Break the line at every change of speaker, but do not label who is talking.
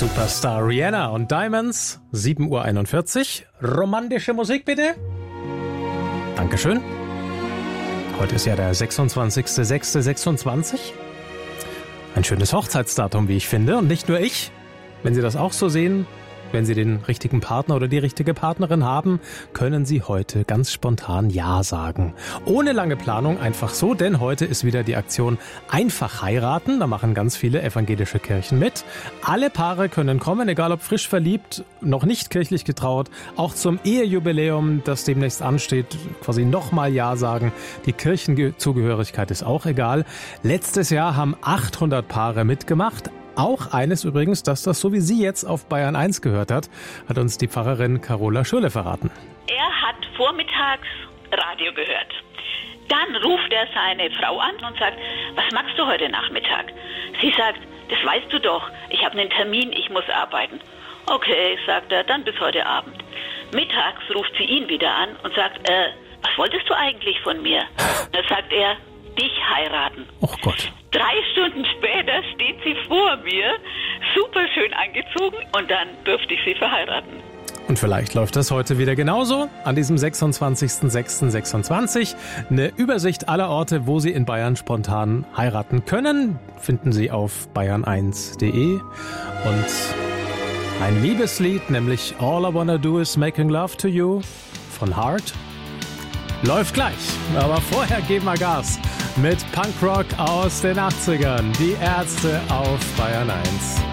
Superstar Rihanna und Diamonds, 7:41 Uhr. Romantische Musik bitte. Dankeschön. Heute ist ja der 26.06.26. Ein schönes Hochzeitsdatum, wie ich finde. Und nicht nur ich. Wenn Sie das auch so sehen, wenn Sie den richtigen Partner oder die richtige Partnerin haben, können Sie heute ganz spontan Ja sagen. Ohne lange Planung, einfach so, denn heute ist wieder die Aktion Einfach heiraten. Da machen ganz viele evangelische Kirchen mit. Alle Paare können kommen, egal ob frisch verliebt, noch nicht kirchlich getraut, auch zum Ehejubiläum, das demnächst ansteht, quasi nochmal Ja sagen. Die Kirchenzugehörigkeit ist auch egal. Letztes Jahr haben 800 Paare mitgemacht. Auch eines übrigens, dass das so wie sie jetzt auf Bayern 1 gehört hat uns die Pfarrerin Carola Schürle verraten.
Er hat vormittags Radio gehört. Dann ruft er seine Frau an und sagt, was machst du heute Nachmittag? Sie sagt, das weißt du doch, ich habe einen Termin, ich muss arbeiten. Okay, sagt er, dann bis heute Abend. Mittags ruft sie ihn wieder an und sagt, was wolltest du eigentlich von mir? Da sagt er, dich heiraten.
Oh Gott.
3 Stunden später steht sie vor mir, super schön angezogen, und dann durfte ich sie verheiraten.
Und vielleicht läuft das heute wieder genauso. An diesem 26.06.26 eine Übersicht aller Orte, wo Sie in Bayern spontan heiraten können, finden Sie auf bayern1.de. Und ein Liebeslied, nämlich All I Wanna Do Is Making Love to You von Heart, läuft gleich. Aber vorher geben wir Gas mit Punkrock aus den 80ern. Die Ärzte auf Bayern 1.